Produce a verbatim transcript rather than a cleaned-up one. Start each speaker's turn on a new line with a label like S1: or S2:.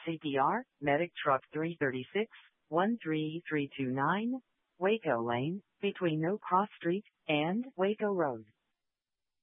S1: C P R, Medic Truck three thirty-six, one three three two nine, Waco Lane, between No Cross Street and Waco Road.